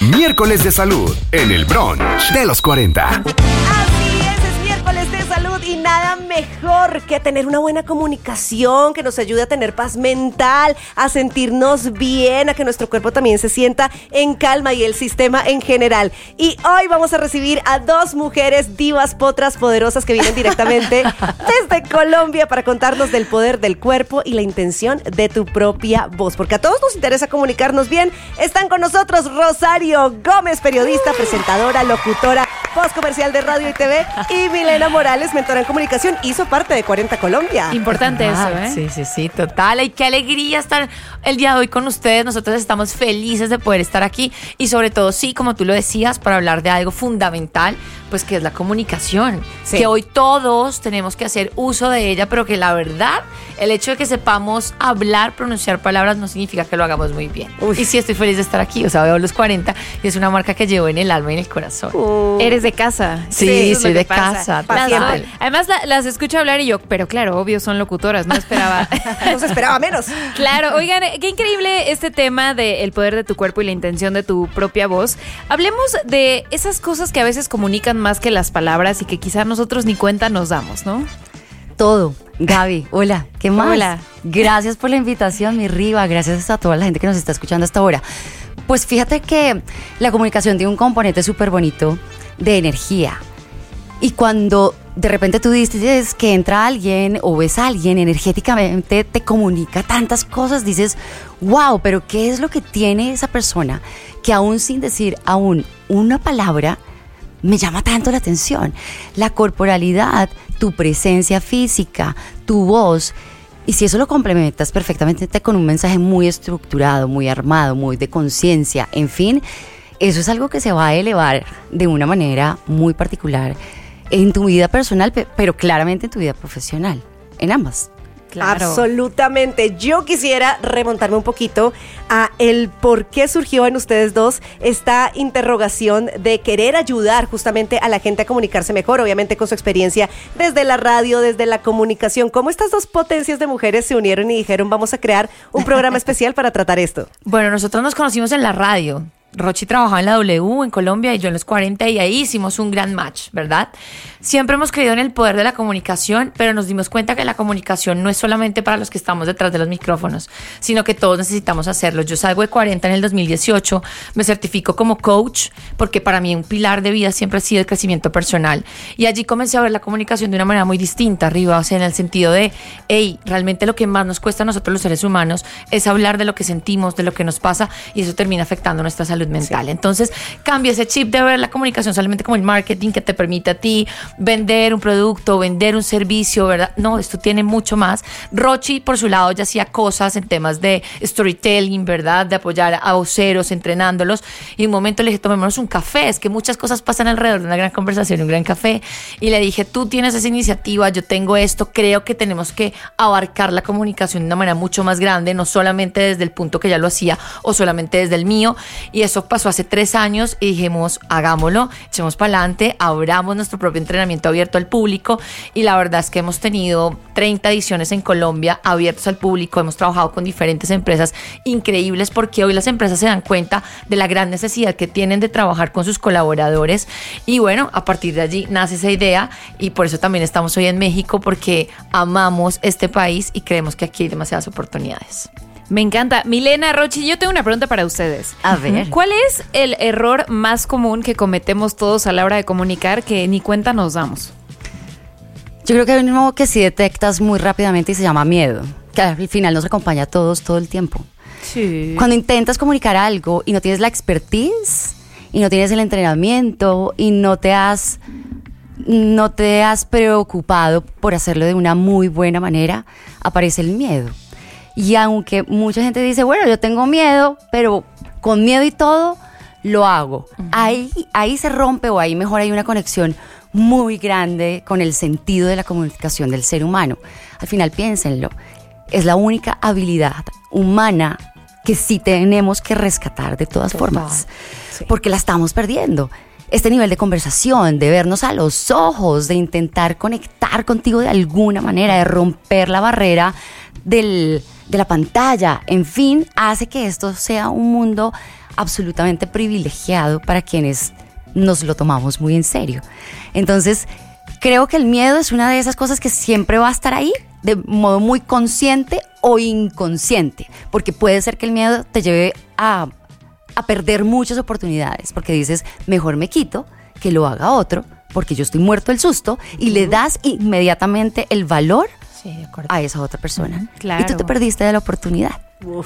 Miércoles de salud en el brunch de los 40. Así es miércoles de salud y nada mejor que tener una buena comunicación que nos ayude a tener paz mental, a sentirnos bien, a que nuestro cuerpo también se sienta en calma y el sistema en general. Y hoy vamos a recibir a dos mujeres divas, potras, poderosas que vienen directamente desde Colombia para contarnos del poder del cuerpo y la intención de tu propia voz. Porque a todos nos interesa comunicarnos bien. Están con nosotros Rosario Gómez, periodista, presentadora, locutora, voz comercial de radio y TV, y Milena Morales, mentora en comunicación, hizo parte de 40 Colombia. Importante eso, ¿eh? Sí, total. Y qué alegría estar el día de hoy con ustedes. Nosotros estamos felices de poder estar aquí y sobre todo, sí, como tú lo decías, para hablar de algo fundamental, pues que es la comunicación. Sí. Que hoy todos tenemos que hacer uso de ella, pero que la verdad, el hecho de que sepamos hablar, pronunciar palabras no significa que lo hagamos muy bien. Y sí, estoy feliz de estar aquí. O sea, veo los 40 y es una marca que llevo en el alma y en el corazón. Eres de casa. Sí, soy de casa. Además, las escucho hablar y yo, pero claro, obvio, son locutoras, no esperaba. No se esperaba menos. Claro, oigan, qué increíble este tema del poder de tu cuerpo y la intención de tu propia voz. Hablemos de esas cosas que a veces comunican más que las palabras y que quizás nosotros ni cuenta nos damos, ¿no? Todo. Gaby, hola, ¿qué más? Hola. Gracias por la invitación, mi Riva, gracias a toda la gente que nos está escuchando hasta ahora. Pues fíjate que la comunicación tiene un componente súper bonito de energía. Y cuando de repente tú dices que entra alguien o ves a alguien, energéticamente te comunica tantas cosas, dices, wow, pero ¿qué es lo que tiene esa persona que aún sin decir aún una palabra me llama tanto la atención? La corporalidad, tu presencia física, tu voz. Y si eso lo complementas perfectamente con un mensaje muy estructurado, muy armado, muy de conciencia, en fin, eso es algo que se va a elevar de una manera muy particular en tu vida personal, pero claramente en tu vida profesional, en ambas. Claro. Absolutamente. Yo quisiera remontarme un poquito a el por qué surgió en ustedes dos esta interrogación de querer ayudar justamente a la gente a comunicarse mejor, obviamente con su experiencia desde la radio, desde la comunicación. ¿Cómo estas dos potencias de mujeres se unieron y dijeron vamos a crear un programa especial para tratar esto? Bueno, nosotros nos conocimos en la radio. Rochi trabajaba en la W en Colombia y yo en los 40 y ahí hicimos un gran match, ¿verdad? Siempre hemos creído en el poder de la comunicación, pero nos dimos cuenta que la comunicación no es solamente para los que estamos detrás de los micrófonos, sino que todos necesitamos hacerlo. Yo salgo de 40 en el 2018, me certifico como coach, porque para mí un pilar de vida siempre ha sido el crecimiento personal. Y allí comencé a ver la comunicación de una manera muy distinta, arriba, o sea, en el sentido de, realmente lo que más nos cuesta a nosotros los seres humanos es hablar de lo que sentimos, de lo que nos pasa, y eso termina afectando nuestra salud mental. Sí. Entonces, cambia ese chip de ver la comunicación solamente como el marketing que te permite a ti vender un producto, vender un servicio, ¿verdad? No, esto tiene mucho más. Rochi, por su lado, ya hacía cosas en temas de storytelling, ¿verdad? De apoyar a voceros, entrenándolos. Y en un momento le dije, tomémonos un café. Es que muchas cosas pasan alrededor de una gran conversación, un gran café. Y le dije, tú tienes esa iniciativa, yo tengo esto. Creo que tenemos que abarcar la comunicación de una manera mucho más grande, no solamente desde el punto que ya lo hacía o solamente desde el mío. Y eso pasó hace 3 años y dijimos, hagámoslo, echemos para adelante, abramos nuestro propio entrenamiento abierto al público y la verdad es que hemos tenido 30 ediciones en Colombia abiertos al público, hemos trabajado con diferentes empresas increíbles porque hoy las empresas se dan cuenta de la gran necesidad que tienen de trabajar con sus colaboradores y bueno, a partir de allí nace esa idea y por eso también estamos hoy en México porque amamos este país y creemos que aquí hay demasiadas oportunidades. Me encanta. Milena, Rochi, yo tengo una pregunta para ustedes. A ver. ¿Cuál es el error más común que cometemos todos a la hora de comunicar que ni cuenta nos damos? Yo creo que hay uno que sí detectas muy rápidamente y se llama miedo, que al final nos acompaña a todos todo el tiempo. Sí. Cuando intentas comunicar algo y no tienes la expertise y no tienes el entrenamiento y no te has preocupado por hacerlo de una muy buena manera, aparece el miedo. Y aunque mucha gente dice, bueno, yo tengo miedo, pero con miedo y todo, lo hago. Uh-huh. Ahí se rompe o ahí mejor hay una conexión muy grande con el sentido de la comunicación del ser humano. Al final, piénsenlo, es la única habilidad humana que sí tenemos que rescatar de todas formas, sí. Porque la estamos perdiendo. Este nivel de conversación, de vernos a los ojos, de intentar conectar contigo de alguna manera, de romper la barrera de la pantalla, en fin, hace que esto sea un mundo absolutamente privilegiado para quienes nos lo tomamos muy en serio. Entonces, creo que el miedo es una de esas cosas que siempre va a estar ahí, de modo muy consciente o inconsciente, porque puede ser que el miedo te lleve a perder muchas oportunidades, porque dices, mejor me quito, que lo haga otro, porque yo estoy muerto del susto, y le das inmediatamente el valor a esa otra persona. Claro. Y tú te perdiste de la oportunidad.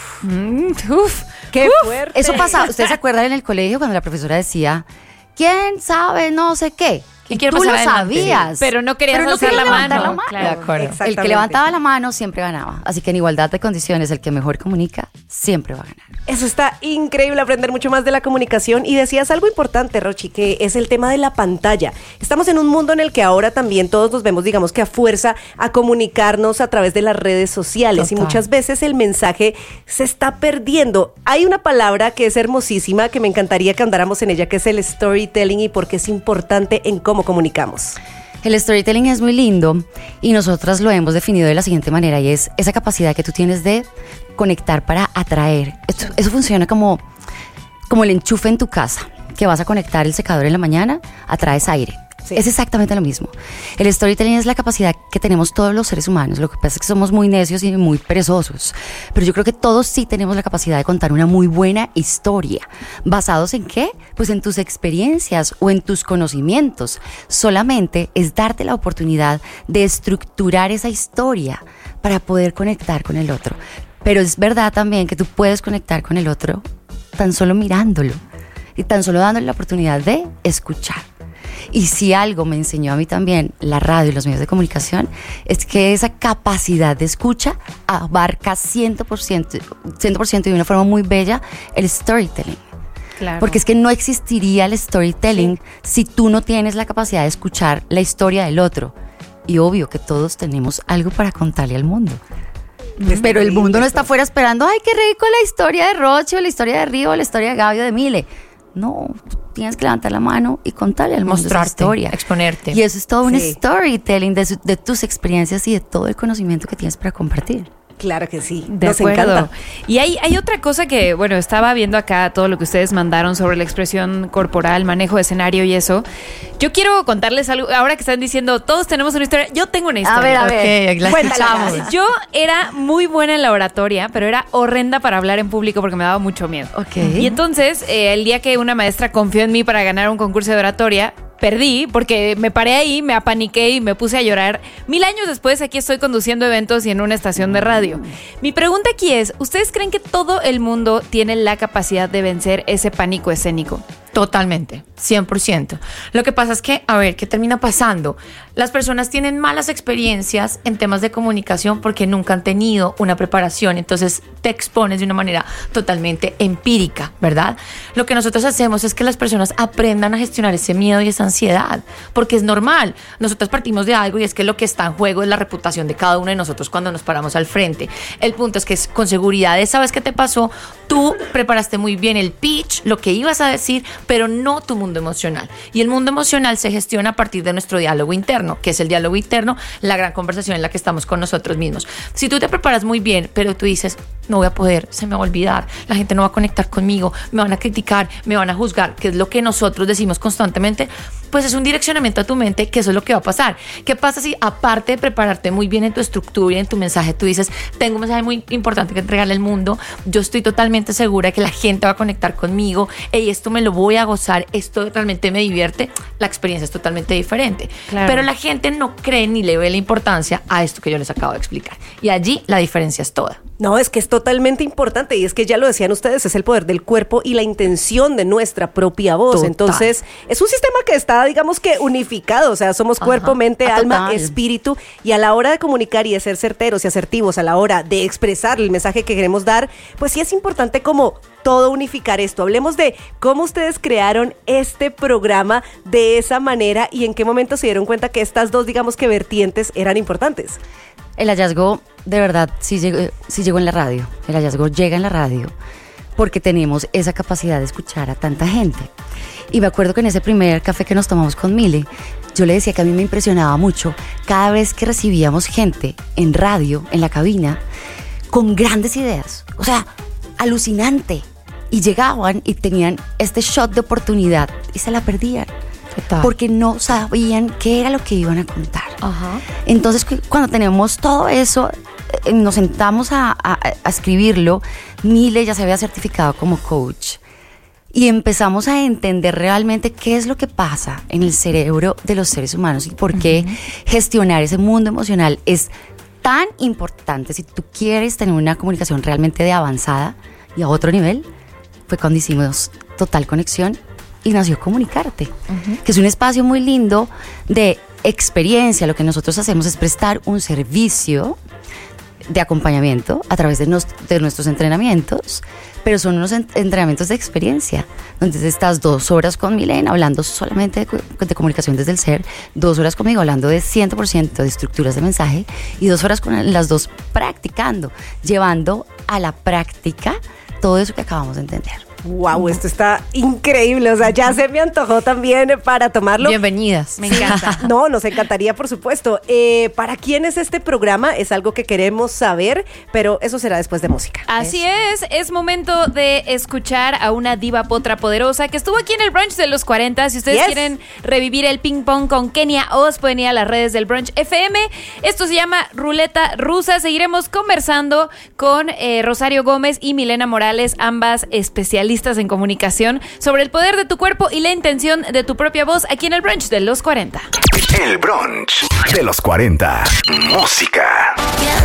¡Qué fuerte! Eso pasa, ¿ustedes se acuerdan en el colegio cuando la profesora decía, ¿quién sabe no sé qué? ¿Quién quiere Tú lo pasar adelante? sabías. Pero no querías alzar la levantar mano. Claro. De acuerdo. El que Exactamente. levantaba la mano siempre ganaba. Así que en igualdad de condiciones, el que mejor comunica siempre va a ganar. Eso está increíble, aprender mucho más de la comunicación. Y decías algo importante, Rochi, que es el tema de la pantalla. Estamos en un mundo en el que ahora también todos nos vemos, digamos que a fuerza, a comunicarnos a través de las redes sociales. Total. Y muchas veces el mensaje se está perdiendo. Hay una palabra que es hermosísima, que me encantaría que andáramos en ella, que es el storytelling, y por qué es importante en cómo comunicamos. El storytelling es muy lindo y nosotras lo hemos definido de la siguiente manera, y es esa capacidad que tú tienes de conectar para atraer. Eso funciona como el enchufe en tu casa, que vas a conectar el secador en la mañana, atraes aire. Sí. Es exactamente lo mismo. El storytelling es la capacidad que tenemos todos los seres humanos. Lo que pasa es que somos muy necios y muy perezosos, pero yo creo que todos sí tenemos la capacidad de contar una muy buena historia. ¿Basados en qué? Pues en tus experiencias o en tus conocimientos. Solamente es darte la oportunidad de estructurar esa historia para poder conectar con el otro. Pero es verdad también que tú puedes conectar con el otro tan solo mirándolo y tan solo dándole la oportunidad de escuchar. Y si algo me enseñó a mí también la radio y los medios de comunicación, es que esa capacidad de escucha abarca 100% y de una forma muy bella el storytelling. Claro. Porque es que no existiría el storytelling si tú no tienes la capacidad de escuchar la historia del otro. Y obvio que todos tenemos algo para contarle al mundo. Pero el mundo no está afuera esperando, ay, qué rico la historia de Rochi, o la historia de Río, o la historia de Gaby o de Mile. No, tú tienes que levantar la mano y contarle al mundo esa historia. Exponerte. Y eso es todo un storytelling de tus experiencias y de todo el conocimiento que tienes para compartir. Claro que sí, De nos acuerdo. encanta. Y hay otra cosa que, bueno, estaba viendo acá todo lo que ustedes mandaron sobre la expresión corporal, manejo de escenario y eso. Yo quiero contarles algo, ahora que están diciendo, todos tenemos una historia, yo tengo una historia. A ver. Ok, la Cuéntala. escuchamos. Yo era muy buena en la oratoria, pero era horrenda para hablar en público porque me daba mucho miedo. Ok. Y entonces, el día que una maestra confió en mí para ganar un concurso de oratoria, perdí porque me paré ahí, me apaniqué y me puse a llorar. 1000 años después aquí estoy conduciendo eventos y en una estación de radio. Mi pregunta aquí es, ¿ustedes creen que todo el mundo tiene la capacidad de vencer ese pánico escénico? Totalmente, 100%. Lo que pasa es que, a ver, ¿qué termina pasando? Las personas tienen malas experiencias en temas de comunicación porque nunca han tenido una preparación, entonces te expones de una manera totalmente empírica, ¿verdad? Lo que nosotros hacemos es que las personas aprendan a gestionar ese miedo y esa ansiedad, porque es normal. Nosotros partimos de algo y es que lo que está en juego es la reputación de cada uno de nosotros cuando nos paramos al frente. El punto es que es con seguridad, ¿sabes qué te pasó? Tú preparaste muy bien el pitch, lo que ibas a decir, pero no tu mundo emocional. Y el mundo emocional se gestiona a partir de nuestro diálogo interno, que es el diálogo interno, la gran conversación en la que estamos con nosotros mismos. Si tú te preparas muy bien, pero tú dices, no voy a poder, se me va a olvidar, la gente no va a conectar conmigo, me van a criticar, me van a juzgar, que es lo que nosotros decimos constantemente, pues es un direccionamiento a tu mente, que eso es lo que va a pasar. ¿Qué pasa si aparte de prepararte muy bien en tu estructura y en tu mensaje, tú dices, tengo un mensaje muy importante que entregarle al mundo, yo estoy totalmente segura de que la gente va a conectar conmigo, y esto me lo voy a gozar, esto realmente me divierte, la experiencia es totalmente diferente. Claro. Pero la gente no cree ni le ve la importancia a esto que yo les acabo de explicar. Y allí la diferencia es toda. No, es que es totalmente importante y es que ya lo decían ustedes, es el poder del cuerpo y la intención de nuestra propia voz. Total. Entonces, es un sistema que está, digamos que unificado, o sea, somos cuerpo, mente, alma, total. espíritu, y a la hora de comunicar y de ser certeros y asertivos, a la hora de expresar el mensaje que queremos dar, pues sí es importante como todo unificar esto. Hablemos de cómo ustedes crearon este programa de esa manera y en qué momento se dieron cuenta que estas dos, digamos que vertientes eran importantes. El hallazgo, de verdad, sí llegó en la radio. El hallazgo llega en la radio porque tenemos esa capacidad de escuchar a tanta gente. Y me acuerdo que en ese primer café que nos tomamos con Mile, yo le decía que a mí me impresionaba mucho cada vez que recibíamos gente en radio, en la cabina, con grandes ideas. O sea, alucinante. Y llegaban y tenían este shot de oportunidad y se la perdían. Total. Porque no sabían qué era lo que iban a contar. Ajá. Entonces, cuando tenemos todo eso, nos sentamos a escribirlo. Mile ya se había certificado como coach. Y empezamos a entender realmente qué es lo que pasa en el cerebro de los seres humanos y por qué gestionar ese mundo emocional es tan importante. Si tú quieres tener una comunicación realmente de avanzada y a otro nivel, fue cuando hicimos Total Conexión y nació Comunicarte, que es un espacio muy lindo de experiencia. Lo que nosotros hacemos es prestar un servicio de acompañamiento a través de nuestros entrenamientos, pero son unos entrenamientos de experiencia, donde estás 2 horas con Milena hablando solamente de comunicación desde el ser, 2 horas conmigo hablando de 100% de estructuras de mensaje y 2 horas con las dos practicando, llevando a la práctica todo eso que acabamos de entender. Wow, esto está increíble. O sea, ya se me antojó también para tomarlo. Bienvenidas. Me encanta. No, nos encantaría, por supuesto. ¿Para quién es este programa? Es algo que queremos saber, pero eso será después de música. Así es momento de escuchar a una diva potra poderosa que estuvo aquí en el brunch de los 40. Si ustedes quieren revivir el ping pong con Kenia Oz, pueden ir a las redes del Brunch FM. Esto se llama Ruleta Rusa. Seguiremos conversando con Rosario Gómez y Milena Morales, ambas especialistas en comunicación, sobre el poder de tu cuerpo y la intención de tu propia voz aquí en el brunch de los 40. El brunch de los 40. Música.